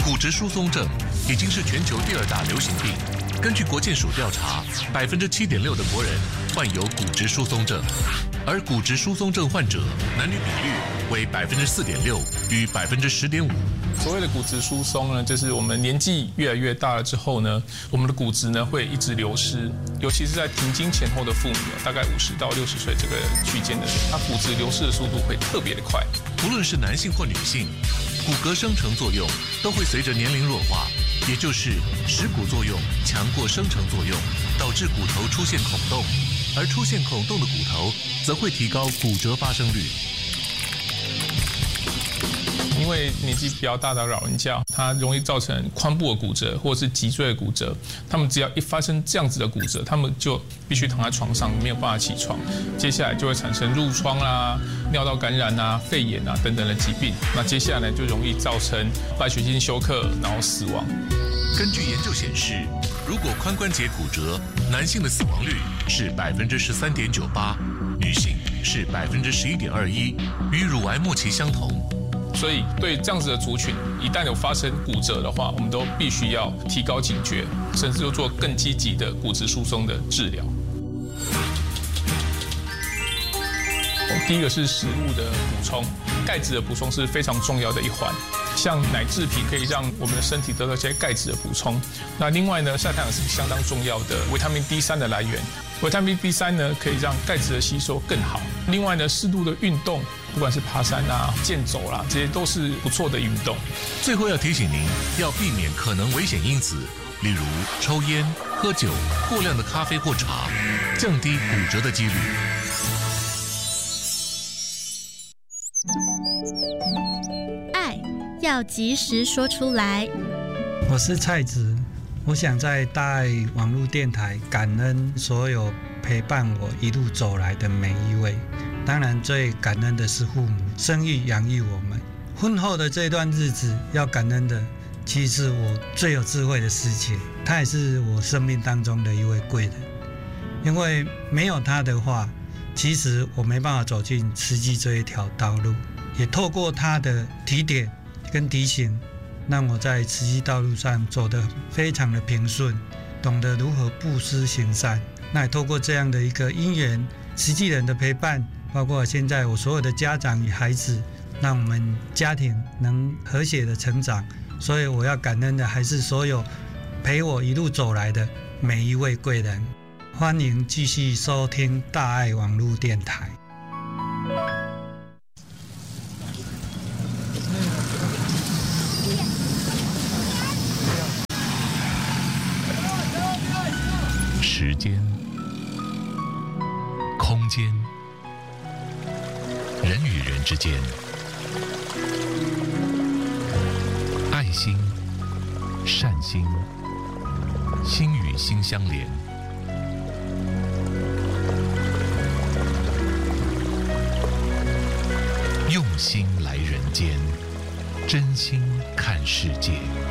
骨质疏松症已经是全球第2大流行病。根据国健署调查，7.6%的国人患有骨质疏松症，而骨质疏松症患者男女比率为4.6%与10.5%。 所谓的骨质疏松呢，就是我们年纪越来越大了之后呢，我们的骨质呢会一直流失，尤其是在停经前后的妇女，大概50到60岁这个区间的人，它骨质流失的速度会特别的快。 无论是男性或女性，骨骼生成作用都会随着年龄弱化，也就是蚀骨作用强过生成作用，导致骨头出现孔洞，而出现孔洞的骨头则会提高骨折发生率。 因为年纪比较大的老人家，他容易造成髋部的骨折或者是脊椎的骨折。他们只要一发生这样子的骨折，他们就必须躺在床上，没有办法起床。接下来就会产生褥疮啊、尿道感染啊、肺炎啊等等的疾病。那接下来呢，就容易造成败血性休克，然后死亡。 根据研究显示，如果髋关节骨折，男性的死亡率是13.98%，女性是11.21%，与乳癌末期相同。 所以，对这样子的族群，一旦有发生骨折的话，我们都必须要提高警觉，甚至做更积极的骨质疏松的治疗。第一个是食物的补充，钙质的补充是非常重要的一环。像奶制品可以让我们的身体得到一些钙质的补充。那另外呢，晒太阳是相当重要的维他命 D3 的来源。维他命 D3 呢，可以让钙质的吸收更好。另外呢，适度的运动，不管是爬山啊、健走啦，这些都是不错的运动。 最后要提醒您，要避免可能危险因子，例如抽烟、喝酒、过量的咖啡或茶，降低骨折的几率。 爱要及时说出来。 我是蔡子，我想在大爱网络电台感恩所有陪伴我一路走来的每一位。当然最感恩的是父母，生育养育我们。婚后的这段日子要感恩的，其实是我最有智慧的师姐，她也是我生命当中的一位贵人。因为没有她的话，其实我没办法走进慈济这一条道路。也透过她的提点跟提醒，让我在慈济道路上走得非常的平顺，懂得如何布施行善。那也透过这样的一个因缘，慈济人的陪伴，包括现在我所有的家长与孩子，让我们家庭能和谐的成长。所以我要感恩的还是所有陪我一路走来的每一位贵人。欢迎继续收听大爱网络电台。 时间、空间，人与人之间，爱心、善心，心与心相连。用心来人间，真心看世界。